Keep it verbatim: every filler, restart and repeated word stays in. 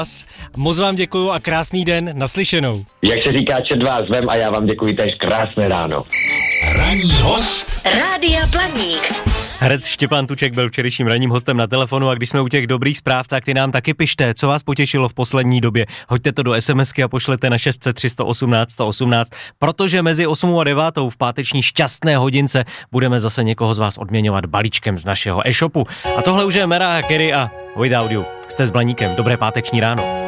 Moc vám děkuju a krásný den, naslyšenou. Jak se říká, čet vás vem a já vám děkuji též, krásné ráno. Ranní host Rádia Blaník. Herec Štěpán Tuček byl včerejším ranním hostem na telefonu a když jsme u těch dobrých zpráv, tak ty nám taky pište, co vás potěšilo v poslední době. Hoďte to do SMSky a pošlete na šest set tři sto osmnáct sto osmnáct, protože mezi osmou a devátou v páteční šťastné hodince budeme zase někoho z vás odměňovat balíčkem z našeho e-shopu. A tohle už je Mariah Carey a Without You. Jste s Blaníkem, dobré páteční ráno.